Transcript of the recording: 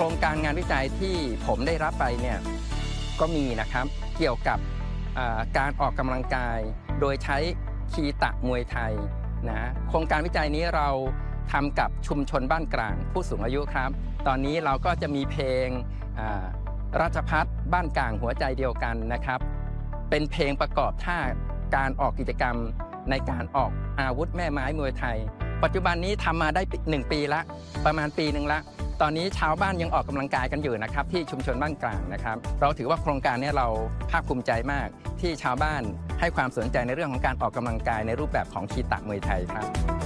รงการงานวิจัยที่ผมได้รับไปเนี่ยก็มีนะครับเกี่ยวกับการออกกำลังกายโดยใช้คีตะมวยไทยนะโครงการวิจัยนี้เราทำกับชุมชนบ้านกลางผู้สูงอายุครับตอนนี้เราก็จะมีเพลงราชภัฏบ้านกลางหัวใจเดียวกันนะครับเป็นเพลงประกอบท่าการออกกิจกรรมในการออกอาวุธแม่ไม้มวยไทยปัจจุบันนี้ทำมาได้1 ปีละประมาณปีหนึ่งละตอนนี้ชาวบ้านยังออกกำลังกายกันอยู่นะครับที่ชุมชนบ้านกลางนะครับเราถือว่าโครงการนี้เราภาคภูมิใจมากที่ชาวบ้านให้ความสนใจในเรื่องของการออกกำลังกายในรูปแบบของคีตะมวยไทยครับ